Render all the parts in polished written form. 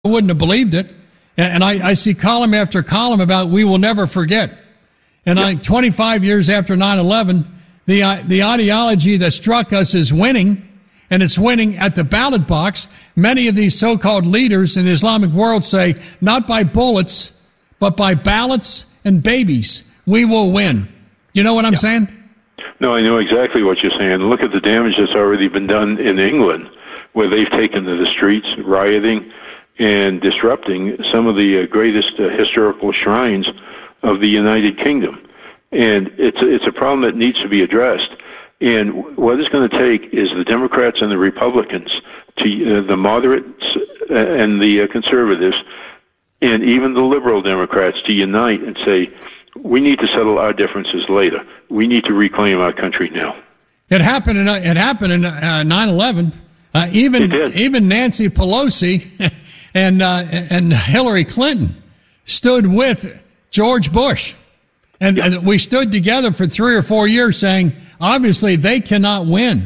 wouldn't have believed it. And I see column after column about we will never forget. And 25 years after 9/11, the ideology that struck us is winning, and it's winning at the ballot box. Many of these so-called leaders in the Islamic world say, not by bullets, but by ballots and babies, we will win. You know what I'm saying? No, I know exactly what you're saying. Look at the damage that's already been done in England, where they've taken to the streets, rioting and disrupting some of the greatest historical shrines of the United Kingdom. And it's a problem that needs to be addressed. And what it's going to take is the Democrats and the Republicans, to the moderates and the conservatives, and even the liberal Democrats to unite and say, we need to settle our differences later. We need to reclaim our country now. It happened in 9/11. Even Nancy Pelosi and Hillary Clinton stood with George Bush. And we stood together for 3 or 4 years saying, obviously, they cannot win.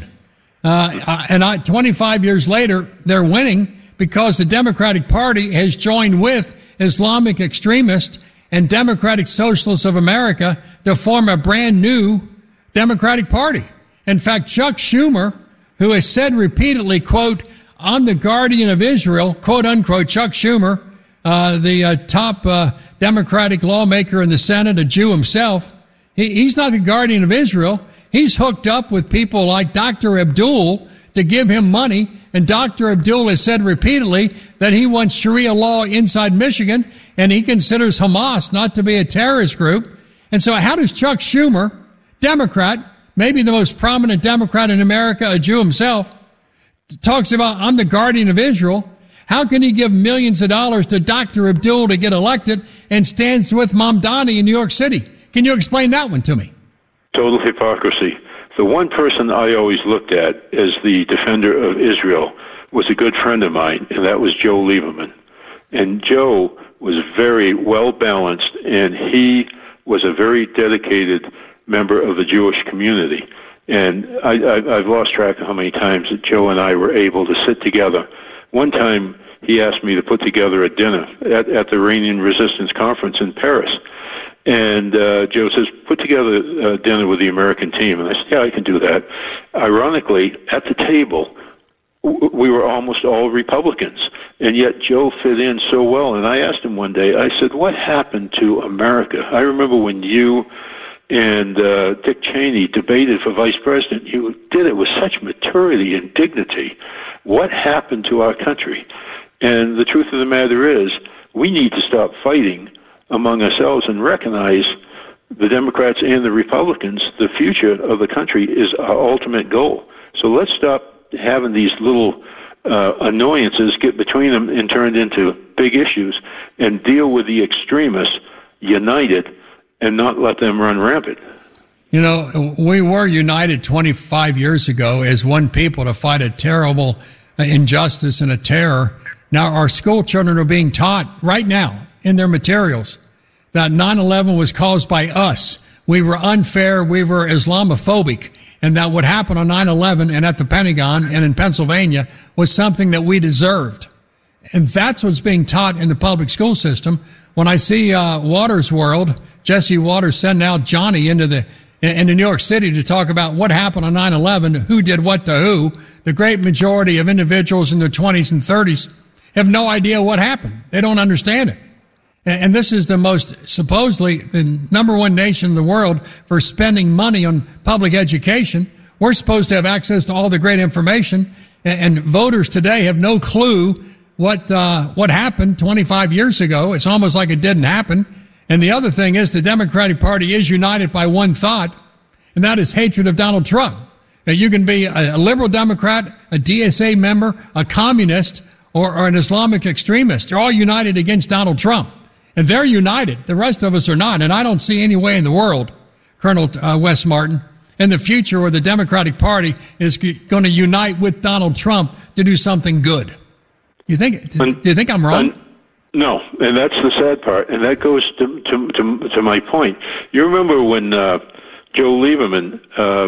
25 years later, they're winning because the Democratic Party has joined with Islamic extremists and Democratic Socialists of America to form a brand new Democratic Party. In fact, Chuck Schumer, who has said repeatedly, quote, I'm the guardian of Israel, quote unquote, Chuck Schumer, the top Democratic lawmaker in the Senate, a Jew himself, he's not the guardian of Israel. He's hooked up with people like Dr. Abdul to give him money, and Dr. Abdul has said repeatedly that he wants Sharia law inside Michigan, and he considers Hamas not to be a terrorist group. And so how does Chuck Schumer, Democrat, maybe the most prominent Democrat in America, a Jew himself, talks about, I'm the guardian of Israel? How can he give millions of dollars to Dr. Abdul to get elected and stands with Mamdani in New York City? Can you explain that one to me? Total hypocrisy. The one person I always looked at as the defender of Israel was a good friend of mine, and that was Joe Lieberman. And Joe was very well balanced, and he was a very dedicated member of the Jewish community. And I've lost track of how many times that Joe and I were able to sit together. One time, he asked me to put together a dinner at the Iranian Resistance Conference in Paris. And Joe says, put together a dinner with the American team. And I said, yeah, I can do that. Ironically, at the table, we were almost all Republicans. And yet Joe fit in so well. And I asked him one day, I said, what happened to America? I remember when you and Dick Cheney debated for vice president. You did it with such maturity and dignity. What happened to our country? And the truth of the matter is, we need to stop fighting among ourselves and recognize the Democrats and the Republicans. The future of the country is our ultimate goal. So let's stop having these little annoyances get between them and turned into big issues, and deal with the extremists united and not let them run rampant. You know, we were united 25 years ago as one people to fight a terrible injustice and a terror. Now our school children are being taught right now in their materials that 9/11 was caused by us. We were unfair, we were Islamophobic, and that what happened on 9/11 and at the Pentagon and in Pennsylvania was something that we deserved. And that's what's being taught in the public school system. When I see Waters World, Jesse Waters send out Johnny into New York City to talk about what happened on 9/11, who did what to who, the great majority of individuals in their 20s and 30s have no idea what happened. They don't understand it. And this is the most, supposedly, the number one nation in the world for spending money on public education. We're supposed to have access to all the great information, and voters today have no clue what happened 25 years ago. It's almost like it didn't happen. And the other thing is the Democratic Party is united by one thought, and that is hatred of Donald Trump. Now, you can be a liberal Democrat, a DSA member, a communist, or an Islamic extremist. They're all united against Donald Trump. And they're united. The rest of us are not. And I don't see any way in the world, Colonel Wes Martin, in the future where the Democratic Party is going to unite with Donald Trump to do something good. Do you think I'm wrong? No, and that's the sad part. And that goes to my point. You remember when Joe Lieberman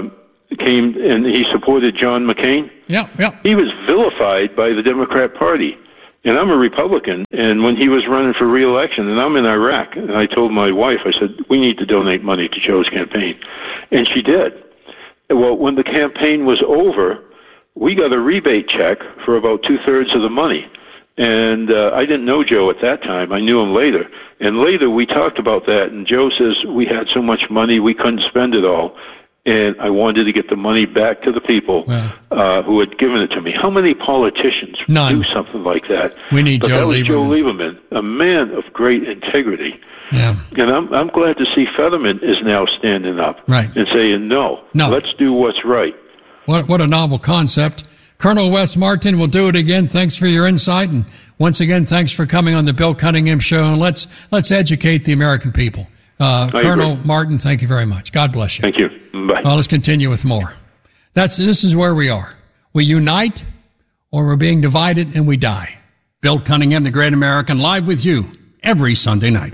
came and he supported John McCain? Yeah. He was vilified by the Democrat Party. And I'm a Republican, and when he was running for re-election, and I'm in Iraq, and I told my wife, I said, we need to donate money to Joe's campaign. And she did. Well, when the campaign was over, we got a rebate check for about 2/3 of the money. And I didn't know Joe at that time. I knew him later. And later we talked about that, and Joe says we had so much money we couldn't spend it all. And I wanted to get the money back to the people who had given it to me. How many politicians do something like that? We need Joe Lieberman. Joe Lieberman, a man of great integrity. Yeah. And I'm glad to see Fetterman is now standing up and saying, no, let's do what's right. What a novel concept. Colonel Wes Martin will do it again. Thanks for your insight. And once again, thanks for coming on the Bill Cunningham Show. And let's educate the American people. Colonel Martin, thank you very much. God bless you. Thank you. Bye. Well, let's continue with more. This is where we are. We unite, or we're being divided and we die. Bill Cunningham, the Great American, live with you every Sunday night.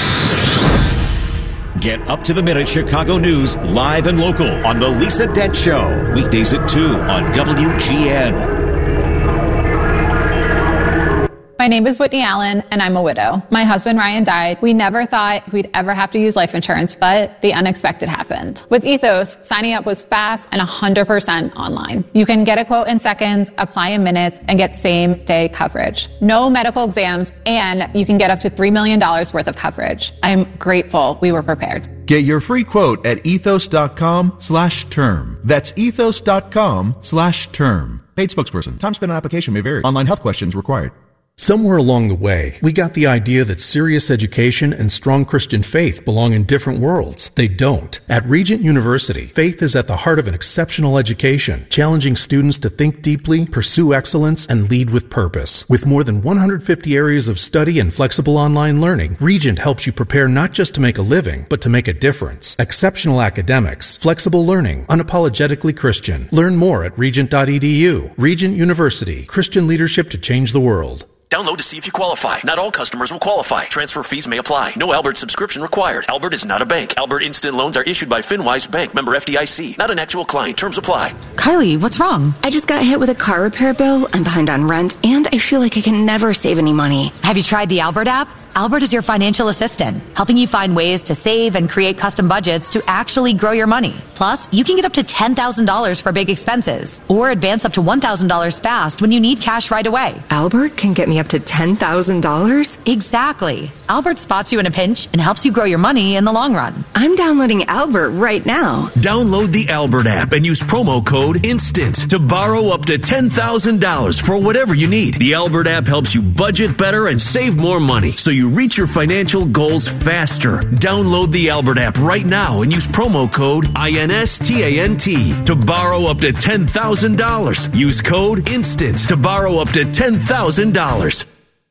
Get up-to-the-minute Chicago news live and local on The Lisa Dent Show. Weekdays at 2 on WGN. My name is Whitney Allen, and I'm a widow. My husband, Ryan, died. We never thought we'd ever have to use life insurance, but the unexpected happened. With Ethos, signing up was fast and 100% online. You can get a quote in seconds, apply in minutes, and get same-day coverage. No medical exams, and you can get up to $3 million worth of coverage. I'm grateful we were prepared. Get your free quote at ethos.com/term. That's ethos.com/term. Paid spokesperson. Time spent on application may vary. Online health questions required. Somewhere along the way, we got the idea that serious education and strong Christian faith belong in different worlds. They don't. At Regent University, faith is at the heart of an exceptional education, challenging students to think deeply, pursue excellence, and lead with purpose. With more than 150 areas of study and flexible online learning, Regent helps you prepare not just to make a living, but to make a difference. Exceptional academics, flexible learning, unapologetically Christian. Learn more at regent.edu. Regent University, Christian leadership to change the world. Download to see if you qualify. Not all customers will qualify. Transfer fees may apply. No Albert subscription required. Albert is not a bank. Albert Instant Loans are issued by FinWise Bank, member FDIC. Not an actual client. Terms apply. Kylie, what's wrong? I just got hit with a car repair bill. I'm behind on rent, and I feel like I can never save any money. Have you tried the Albert app? Albert is your financial assistant, helping you find ways to save and create custom budgets to actually grow your money. Plus, you can get up to $10,000 for big expenses, or advance up to $1,000 fast when you need cash right away. Albert can get me up to $10,000? Exactly. Albert spots you in a pinch and helps you grow your money in the long run. I'm downloading Albert right now. Download the Albert app and use promo code INSTANT to borrow up to $10,000 for whatever you need. The Albert app helps you budget better and save more money, so you reach your financial goals faster. Download the Albert app right now and use promo code INSTANT to borrow up to $10,000. Use code INSTANT to borrow up to $10,000.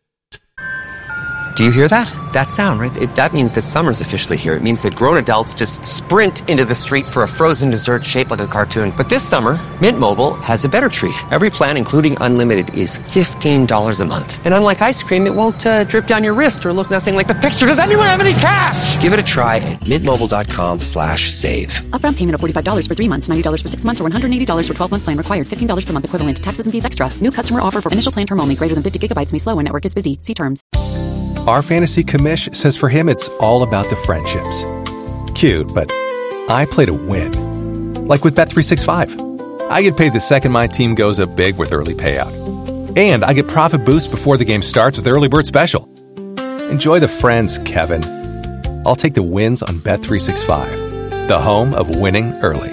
Do you hear that? That sound, right? That means that summer's officially here. It means that grown adults just sprint into the street for a frozen dessert shaped like a cartoon. But this summer, Mint Mobile has a better treat. Every plan, including unlimited, is $15 a month. And unlike ice cream, it won't drip down your wrist or look nothing like the picture. Does anyone have any cash? Give it a try at mintmobile.com/save. Upfront payment of $45 for 3 months, $90 for 6 months, or $180 for 12-month plan required. $15 per month equivalent. Taxes and fees extra. New customer offer for initial plan term only. Greater than 50 gigabytes may slow when network is busy. See terms. Our fantasy commish says for him it's all about the friendships. Cute, but I play to win. Like with Bet365. I get paid the second my team goes up big with early payout. And I get profit boost before the game starts with Early Bird Special. Enjoy the friends, Kevin. I'll take the wins on Bet365, the home of winning early.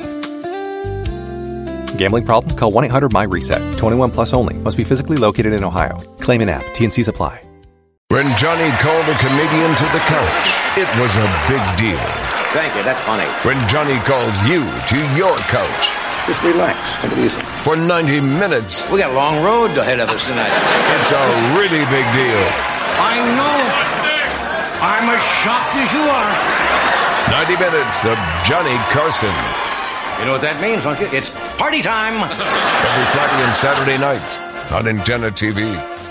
Gambling problem? Call 1-800-MY-RESET. 21 plus only. Must be physically located in Ohio. Claim an app. T&Cs apply. When Johnny called a comedian to the couch, it was a big deal. Thank you, that's funny. When Johnny calls you to your couch, just relax, take it easy. For 90 minutes, we got a long road ahead of us tonight. It's a really big deal. I know. I'm as shocked as you are. 90 minutes of Johnny Carson. You know what that means, don't you? It's party time. Every Friday and Saturday night on Antenna TV.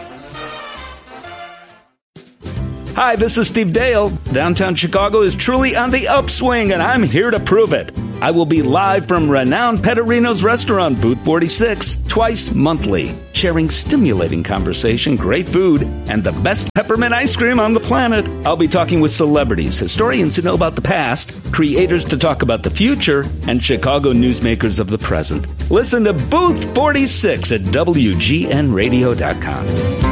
Hi, this is Steve Dale. Downtown Chicago is truly on the upswing, and I'm here to prove it. I will be live from renowned Petterino's restaurant, Booth 46, twice monthly. sharing stimulating conversation, great food, and the best peppermint ice cream on the planet. I'll be talking with celebrities, historians who know about the past, creators to talk about the future, and Chicago newsmakers of the present. Listen to Booth 46 at WGNradio.com.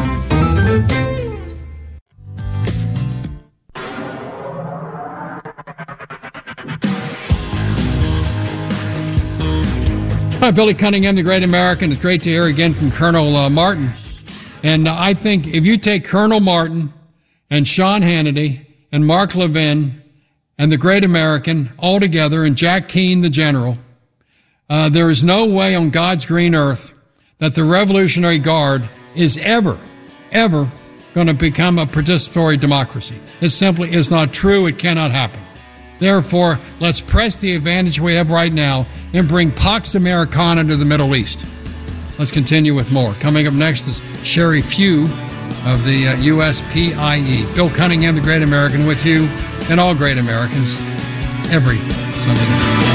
Hi, Billy Cunningham, the Great American. It's great to hear again from Colonel Martin. And I think if you take Colonel Martin and Sean Hannity and Mark Levin and the Great American all together and Jack Keane, the General, there is no way on God's green earth that the Revolutionary Guard is ever going to become a participatory democracy. It simply is not true. It cannot happen. Therefore, let's press the advantage we have right now and bring Pax Americana to the Middle East. Let's continue with more. Coming up next is Sherry Few of the USPIE. Bill Cunningham, the Great American, with you and all great Americans every Sunday night.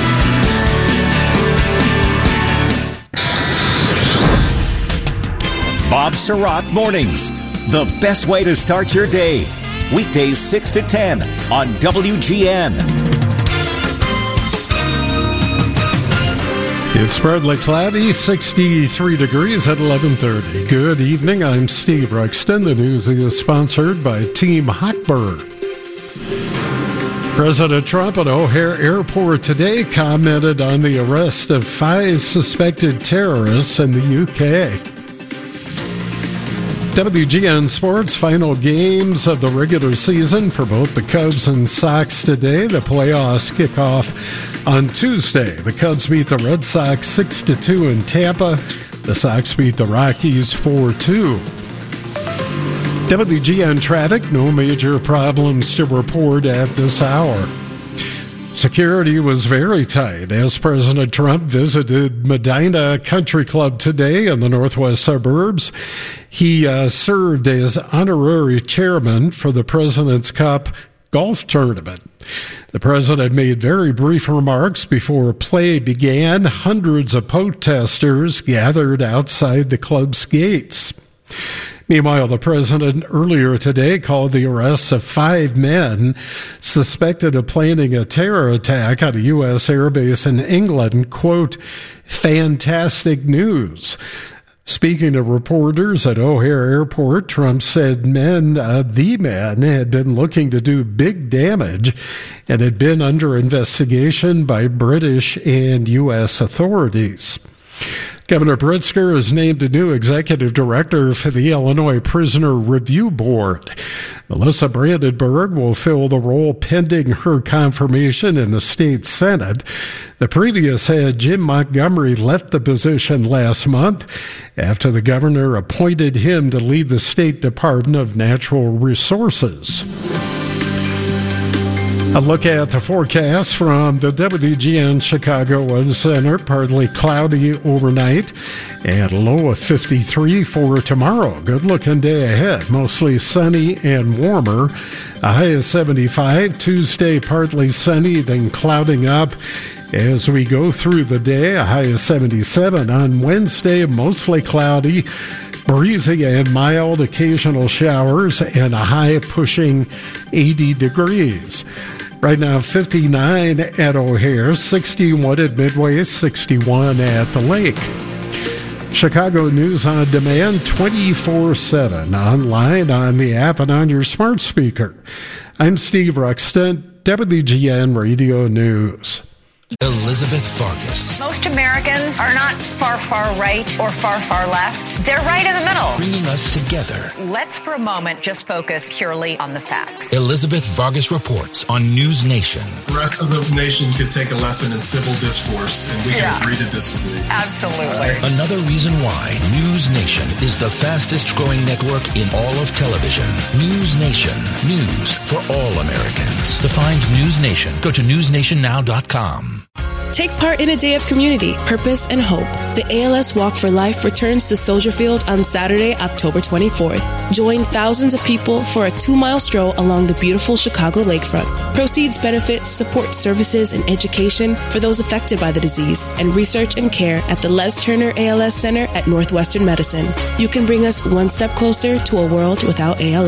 Bob Surratt Mornings, the best way to start your day. Weekdays 6 to 10 on WGN. It's partly cloudy, 63 degrees at 11:30. Good evening, I'm Steve Ruxton. The news is sponsored by Team Hochberg. President Trump at O'Hare Airport today commented on the arrest of 5 suspected terrorists in the UK. WGN Sports final games of the regular season for both the Cubs and Sox today. The playoffs kick off on Tuesday. The Cubs beat the Red Sox 6-2 in Tampa. The Sox beat the Rockies 4-2. WGN traffic, no major problems to report at this hour. Security was very tight as President Trump visited Medina Country Club today in the northwest suburbs. He served as honorary chairman for the President's Cup golf tournament. The president made very brief remarks before play began. Hundreds of protesters gathered outside the club's gates. Meanwhile, the president earlier today called the arrests of 5 men suspected of planning a terror attack on a U.S. airbase in England, quote, fantastic news. Speaking to reporters at O'Hare Airport, Trump said the men had been looking to do big damage and had been under investigation by British and U.S. authorities. Governor Pritzker has named a new executive director for the Illinois Prisoner Review Board. Melissa Brandenburg will fill the role pending her confirmation in the state Senate. The previous head, Jim Montgomery, left the position last month after the governor appointed him to lead the State Department of Natural Resources. A look at the forecast from the WGN Chicago Weather Center. Partly cloudy overnight and a low of 53 for tomorrow. Good looking day ahead. Mostly sunny and warmer. A high of 75. Tuesday partly sunny, then clouding up as we go through the day. A high of 77. On Wednesday, mostly cloudy, breezy and mild, occasional showers, and a high pushing 80 degrees. Right now, 59 at O'Hare, 61 at Midway, 61 at the lake. Chicago News on Demand, 24/7, online, on the app, and on your smart speaker. I'm Steve Ruxton, WGN Radio News. Elizabeth Farkas. Most Americans are not far, far right or far, far left. They're right in the middle. Bringing us together. Let's for a moment just focus purely on the facts. Elizabeth Vargas reports on News Nation. The rest of the nation could take a lesson in civil discourse, and we can agree to disagree. Absolutely. Another reason why News Nation is the fastest growing network in all of television. News Nation. News for all Americans. To find News Nation, go to newsnationnow.com. Take part in a day of community, purpose, and hope. The ALS Walk for Life returns to Soldier Field on Saturday, October 24th. Join thousands of people for a 2-mile stroll along the beautiful Chicago lakefront. Proceeds benefit support services and education for those affected by the disease and research and care at the Les Turner ALS Center at Northwestern Medicine. You can bring us one step closer to a world without ALS.